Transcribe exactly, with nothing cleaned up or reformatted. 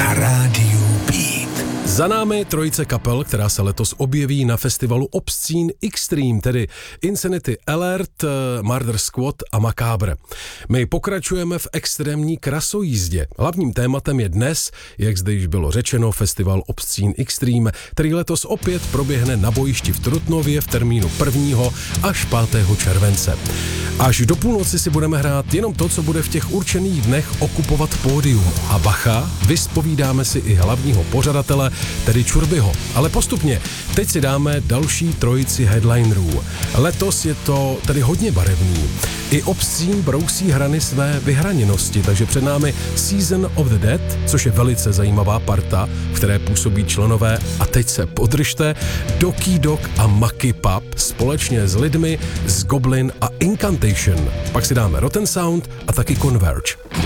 na rádiu Beat. Za námi trojice kapel, která se letos objeví na festivalu Obscene Extreme, tedy Insanity Alert, Murder Squad a Macabre. My pokračujeme v extrémní krasojízdě. Hlavním tématem je dnes, jak zde již bylo řečeno, festival Obscene Extreme, který letos opět proběhne na bojišti v Trutnově v termínu prvního až pátého července. Až do půlnoci si budeme hrát jenom to, co bude v těch určených dnech okupovat pódium. A bacha, vyspovídáme si i hlavního pořadatele, tedy Čurbyho. Ale postupně, teď si dáme další trojici headlinerů. Letos je to tedy hodně barevný. I Obscene brousí hrany své vyhraněnosti, takže před námi Season of the Dead, což je velice zajímavá parta, v které působí členové, a teď se podržte, Doki Dog a Maki Pub společně s lidmi z Goblin a Incantation. Pak si dáme Rotten Sound a taky Converge.